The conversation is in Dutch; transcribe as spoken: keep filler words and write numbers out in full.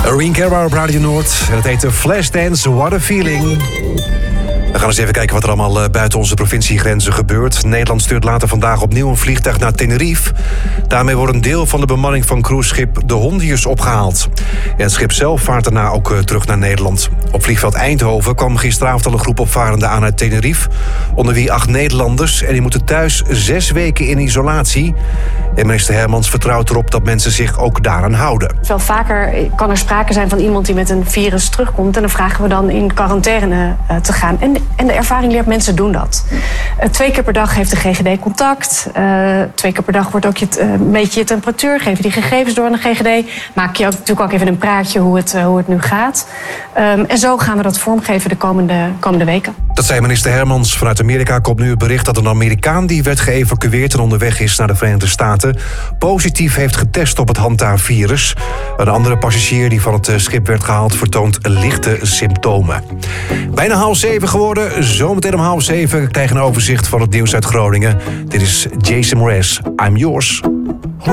Irene Cara op Radio Noord. En het heet Flashdance, What a Feeling. We gaan eens even kijken wat er allemaal buiten onze provinciegrenzen gebeurt. Nederland stuurt later vandaag opnieuw een vliegtuig naar Tenerife. Daarmee wordt een deel van de bemanning van cruiseschip De Hondius opgehaald. En het schip zelf vaart daarna ook terug naar Nederland. Op vliegveld Eindhoven kwam gisteravond al een groep opvarenden aan uit Tenerife. Onder wie acht Nederlanders. En die moeten thuis zes weken in isolatie. En minister Hermans vertrouwt erop dat mensen zich ook daaraan houden. Wel vaker kan er sprake zijn van iemand die met een virus terugkomt. En dan vragen we dan in quarantaine uh, te gaan. En, en de ervaring leert, mensen doen dat. Uh, twee keer per dag heeft de G G D contact. Uh, twee keer per dag wordt ook je, uh, meet je je temperatuur. Geef je die gegevens door aan de G G D. Maak je ook, natuurlijk ook even een praatje hoe het, uh, hoe het nu gaat. Um, en zo gaan we dat vormgeven de komende, komende weken. Dat zei minister Hermans. Vanuit Amerika komt nu het bericht dat een Amerikaan die werd geëvacueerd en onderweg is naar de Verenigde Staten positief heeft getest op het handhaafvirus. Een andere passagier die van het schip werd gehaald vertoont lichte symptomen. Bijna half zeven geworden. Zometeen om half zeven krijg je een overzicht van het nieuws uit Groningen. Dit is Jason Mraz. I'm yours.